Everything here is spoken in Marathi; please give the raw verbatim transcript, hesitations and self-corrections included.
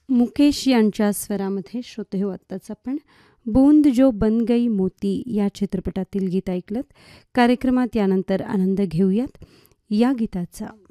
मुकेश यांच्या स्वरामध्ये श्रोते हो आत्ताच आपण बूंद जो बन गई मोती या चित्रपटातील गीत ऐकलत. कार्यक्रमात यानंतर आनंद घेऊयात या गीताचा.